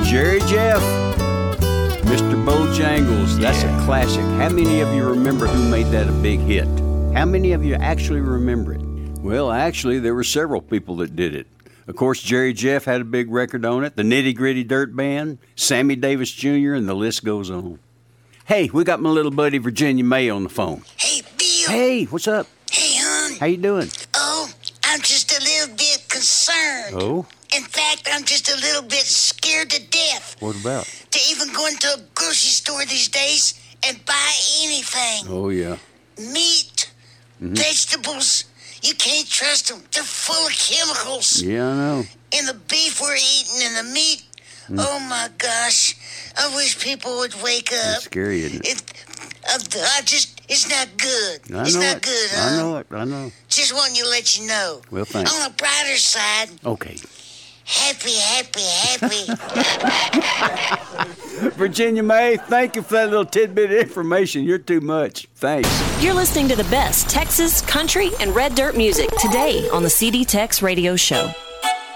Jerry Jeff, Mr. Bojangles. That's a classic. How many of you remember who made that a big hit? How many of you actually remember it? Well, actually, there were several people that did it. Of course, Jerry Jeff had a big record on it, the Nitty Gritty Dirt Band, Sammy Davis Jr., and the list goes on. Hey, we got my little buddy Virginia May on the phone. Hey, Bill. Hey, what's up? Hey, hon. How you doing? Oh, I'm just a little bit concerned. Oh? In fact, I'm just a little bit scared to death. What about? To even go into a grocery store these days and buy anything. Oh, yeah. Meat, vegetables, you can't trust them. They're full of chemicals. Yeah, I know. And the beef we're eating and the meat, oh my gosh. I wish people would wake up. That's scary, isn't it? It's not good. I know it. I know. Just wanting to let you know. Well, thanks. On the brighter side, Okay. happy. Virginia May, thank you for that little tidbit of information. You're too much. Thanks. You're listening to the best Texas, country, and red dirt music today on the CD Tex Radio Show.